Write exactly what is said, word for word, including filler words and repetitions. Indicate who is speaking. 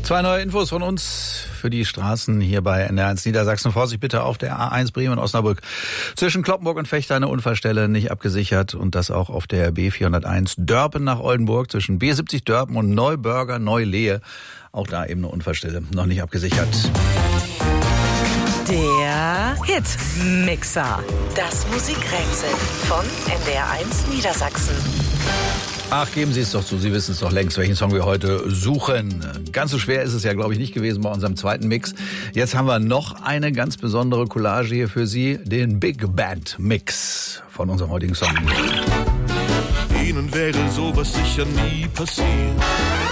Speaker 1: Zwei neue Infos von uns für die Straßen hier bei N D R eins Niedersachsen. Vorsicht bitte auf der A eins Bremen-Osnabrück. Zwischen Cloppenburg und Vechta eine Unfallstelle nicht abgesichert. Und das auch auf der B vierhunderteins Dörpen nach Oldenburg. Zwischen B siebzig Dörpen und Neubürger Neulehe. Auch da eben eine Unfallstelle noch nicht abgesichert.
Speaker 2: Der Hit-Mixer. Das Musikrätsel von N D R eins Niedersachsen.
Speaker 1: Ach, geben Sie es doch zu, Sie wissen es doch längst, welchen Song wir heute suchen. Ganz so schwer ist es ja, glaube ich, nicht gewesen bei unserem zweiten Mix. Jetzt haben wir noch eine ganz besondere Collage hier für Sie, den Big Band Mix von unserem heutigen Song.
Speaker 3: Ihnen wäre sowas sicher nie passiert.